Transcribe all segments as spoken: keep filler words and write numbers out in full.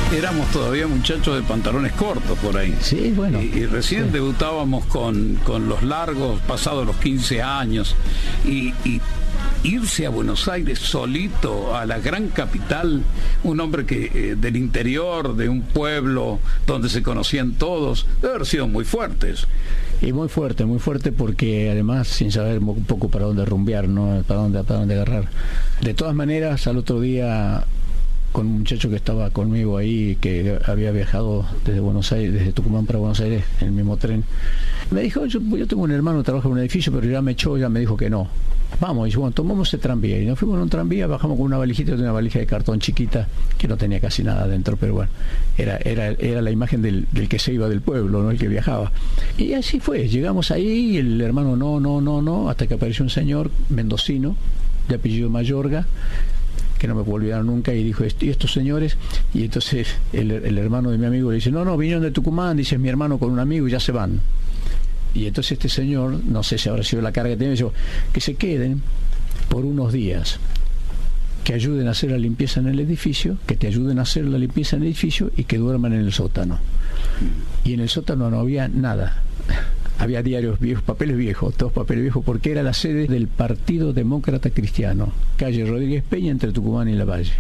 éramos todavía muchachos de pantalones cortos por ahí. Sí, bueno. Y, y recién sí. debutábamos con, con los largos, pasados los quince años. Y, y irse a Buenos Aires solito, a la gran capital, un hombre que eh, del interior, de un pueblo donde se conocían todos, debe haber sido muy fuertes. Y muy fuerte, muy fuerte, porque además sin saber un poco para dónde rumbear, ¿no? Para dónde, para dónde agarrar. De todas maneras, al otro día, con un muchacho que estaba conmigo ahí, que había viajado desde Buenos Aires, desde Tucumán para Buenos Aires, en el mismo tren, me dijo, yo, yo tengo un hermano que trabaja en un edificio, pero ya me echó, ya me dijo que no. Vamos, y dice, bueno, tomamos el tranvía. Y nos fuimos en un tranvía, bajamos con una valijita, de una valija de cartón chiquita, que no tenía casi nada adentro, pero bueno, era, era, era la imagen del, del que se iba del pueblo, no el que viajaba. Y así fue, llegamos ahí, y el hermano no, no, no, no, hasta que apareció un señor mendocino, de apellido Mayorga, que no me puedo olvidar nunca, y dijo, ¿y estos señores? Y entonces el, el hermano de mi amigo le dice, no, no, vinieron de Tucumán, dice, es mi hermano con un amigo y ya se van. Y entonces este señor, no sé si habrá sido la carga que tenía, dijo, que se queden por unos días, que ayuden a hacer la limpieza en el edificio, que te ayuden a hacer la limpieza en el edificio y que duerman en el sótano. Y en el sótano no había nada. Había diarios viejos, papeles viejos, todos papeles viejos, porque era la sede del Partido Demócrata Cristiano, calle Rodríguez Peña, entre Tucumán y La Valle.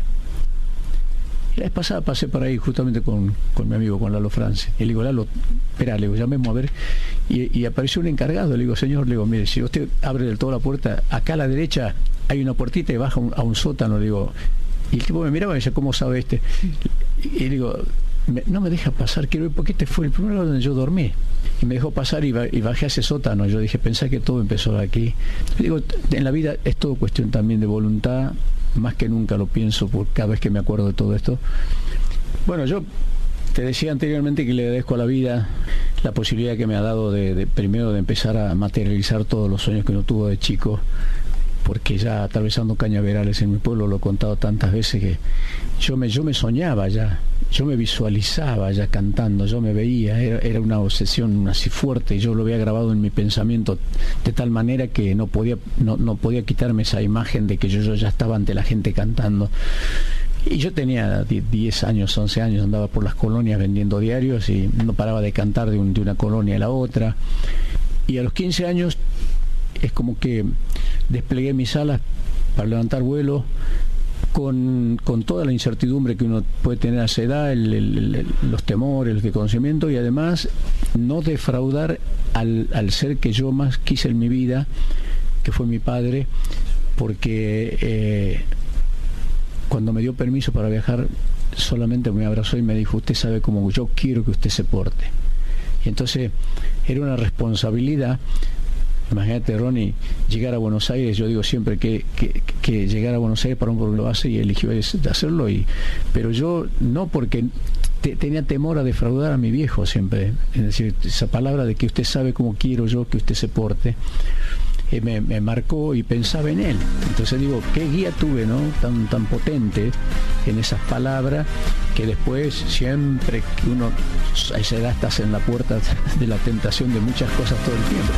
La vez pasada pasé por ahí justamente con, con mi amigo, con Lalo France. Y le digo, Lalo, espera, le digo, llamemos a ver. Y, y apareció un encargado, le digo, señor, le digo, mire, si usted abre del todo la puerta, acá a la derecha hay una puertita y baja un, a un sótano, le digo. Y el tipo me miraba y decía, ¿cómo sabe este? Y, y le digo, me, no me deja pasar, quiero ver, porque este fue el primer lugar donde yo dormí. Y me dejó pasar y, y bajé a ese sótano. Yo dije, pensá que todo empezó aquí. Le digo, en la vida es todo cuestión también de voluntad, más que nunca lo pienso por cada vez que me acuerdo de todo esto. Bueno, yo te decía anteriormente que le agradezco a la vida la posibilidad que me ha dado de, de primero de empezar a materializar todos los sueños que uno tuvo de chico, porque ya atravesando cañaverales en mi pueblo, lo he contado tantas veces, que yo me, yo me soñaba ya, yo me visualizaba ya cantando, yo me veía, era, era una obsesión así fuerte, yo lo había grabado en mi pensamiento de tal manera que no podía, no, no podía quitarme esa imagen de que yo, yo ya estaba ante la gente cantando. Y yo tenía diez años, once años, andaba por las colonias vendiendo diarios y no paraba de cantar de, un, de una colonia a la otra. Y a los quince años es como que desplegué mis alas para levantar vuelo, con, con toda la incertidumbre que uno puede tener a esa edad, el, el, el, los temores, el desconocimiento, y además no defraudar al, al ser que yo más quise en mi vida, que fue mi padre, porque eh, cuando me dio permiso para viajar, solamente me abrazó y me dijo, usted sabe cómo yo quiero que usted se porte. Y entonces era una responsabilidad. Imagínate, Ronnie, llegar a Buenos Aires. Yo digo siempre que, que, que llegar a Buenos Aires para un pueblo lo hace, y eligió hacerlo, y, pero yo no, porque te, tenía temor a defraudar a mi viejo siempre. Es decir, esa palabra de que usted sabe cómo quiero yo que usted se porte, eh, me, me marcó, y pensaba en él. Entonces digo, qué guía tuve, ¿no? Tan, tan potente en esas palabras, que después siempre que uno a esa edad estás en la puerta de la tentación de muchas cosas todo el tiempo.